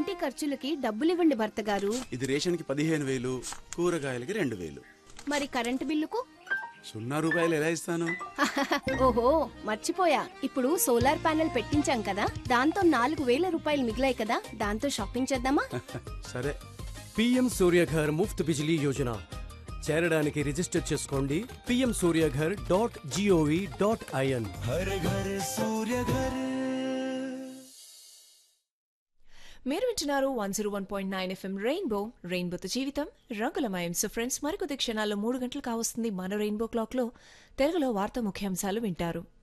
ఇంటి ఖర్చులకి డబ్బులివ్వండి భర్త గారు. ఇది రేషన్కి 15,000, కూరగాయలకి 2,000. మరి కరెంటు బిల్లుకు? 0 రూపాయలు ఎలా ఇస్తాను? ఓహో మర్చిపోయా, ఇప్పుడు సోలార్ ప్యానెల్ పెట్టించాం కదా, దాంతో 4,000 రూపాయలు మిగిలాయి కదా, దాంతో షాపింగ్ చేద్దామా? సరే. పిఎం సూర్యఘర్ ముఫ్త్ బిజిలీ యోజన చేరడానికి రిజిస్టర్ చేసుకోండి pmsuryaghar.gov.in. మీరు వింటున్నారు 101.9 FM రెయిన్బోతో జీవితం రంగులమయం. సో ఫ్రెండ్స్, మరికొద్ది క్షణాల్లో 3 గంటలు కావస్తుంది. మన రెయిన్బో క్లాక్ లో తెలుగులో వార్తా ముఖ్యాంశాలు వింటారు.